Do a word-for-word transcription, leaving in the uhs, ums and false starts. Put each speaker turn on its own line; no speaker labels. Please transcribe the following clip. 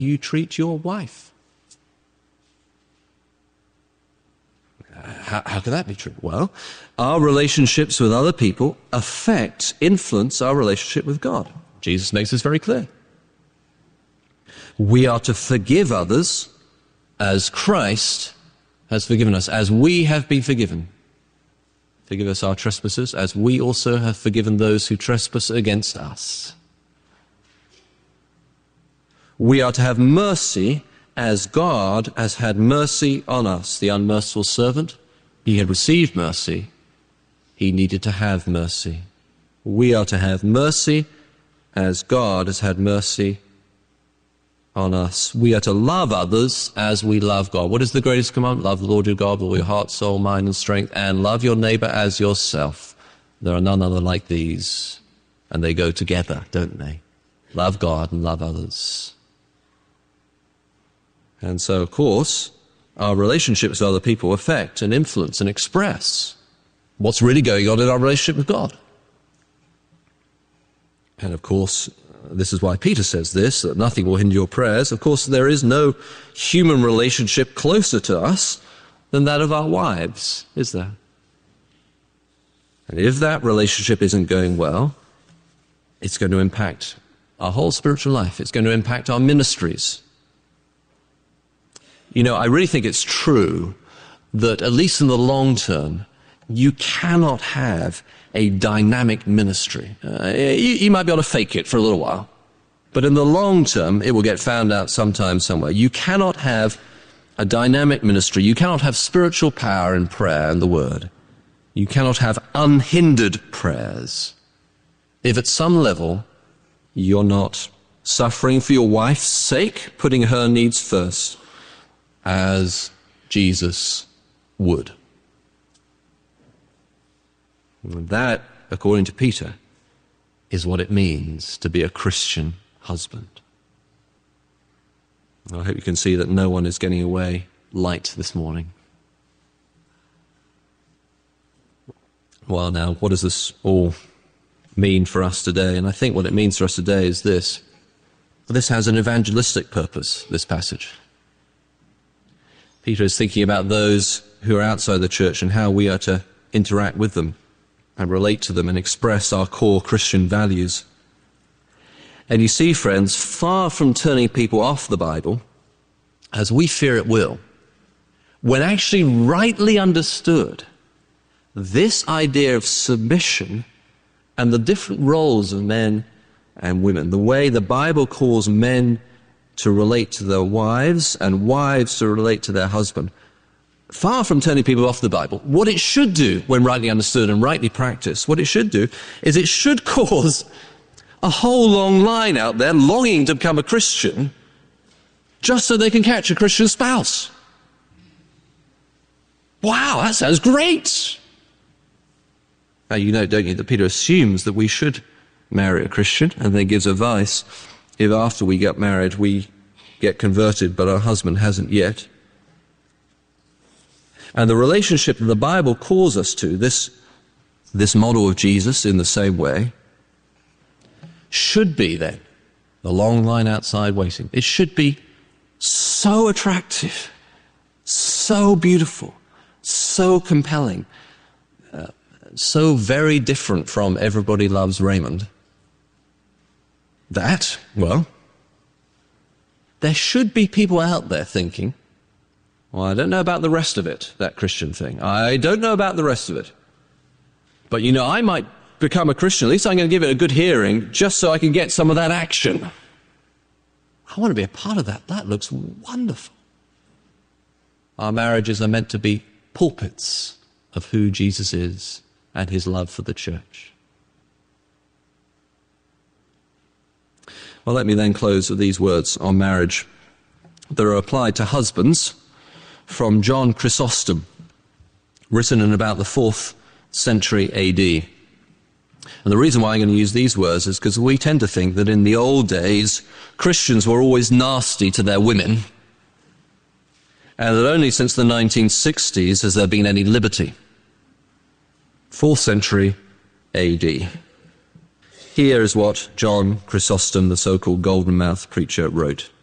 you treat your wife. How, how can that be true? Well, our relationships with other people affect, influence our relationship with God. Jesus makes this very clear. We are to forgive others as Christ has forgiven us, as we have been forgiven. Forgive us our trespasses, as we also have forgiven those who trespass against us. We are to have mercy as God has had mercy on us. The unmerciful servant, he had received mercy. He needed to have mercy. We are to have mercy as God has had mercy on us. We are to love others as we love God. What is the greatest commandment? Love the Lord your God with all your heart, soul, mind, and strength, and love your neighbor as yourself. There are none other like these, and they go together, don't they? Love God and love others. And so, of course, our relationships with other people affect and influence and express what's really going on in our relationship with God. And of course, this is why Peter says this, that nothing will hinder your prayers. Of course, there is no human relationship closer to us than that of our wives, is there? And if that relationship isn't going well, it's going to impact our whole spiritual life. It's going to impact our ministries. You know, I really think it's true that, at least in the long term, you cannot have a dynamic ministry. Uh, you, you might be able to fake it for a little while, but in the long term, it will get found out sometime, somewhere. You cannot have a dynamic ministry. You cannot have spiritual power in prayer and the Word. You cannot have unhindered prayers if at some level you're not suffering for your wife's sake, putting her needs first, as Jesus would. And that, according to Peter, is what it means to be a Christian husband. I hope you can see that no one is getting away light this morning. Well, now, what does this all mean for us today? And I think what it means for us today is this. This has an evangelistic purpose, this passage. Peter is thinking about those who are outside the church and how we are to interact with them and relate to them and express our core Christian values. And you see, friends, far from turning people off the Bible, as we fear it will, when actually rightly understood, this idea of submission and the different roles of men and women, the way the Bible calls men to relate to their wives and wives to relate to their husband, far from turning people off the Bible, what it should do, when rightly understood and rightly practiced, what it should do is it should cause a whole long line out there longing to become a Christian just so they can catch a Christian spouse. Wow, that sounds great. Now, you know, don't you, that Peter assumes that we should marry a Christian, and then gives advice if after we get married we get converted but our husband hasn't yet. And the relationship that the Bible calls us to, this, this model of Jesus in the same way, should be then the long line outside waiting. It should be so attractive, so beautiful, so compelling, uh, so very different from Everybody Loves Raymond, that, well, there should be people out there thinking, well, I don't know about the rest of it, that Christian thing. I don't know about the rest of it. But, you know, I might become a Christian. At least I'm going to give it a good hearing just so I can get some of that action. I want to be a part of that. That looks wonderful. Our marriages are meant to be pulpits of who Jesus is and his love for the church. Well, let me then close with these words on marriage that are applied to husbands from John Chrysostom, written in about the fourth century A D. And the reason why I'm going to use these words is because we tend to think that in the old days, Christians were always nasty to their women, and that only since the nineteen sixties has there been any liberty. fourth century A D. Here is what John Chrysostom, the so-called golden-mouthed preacher, wrote.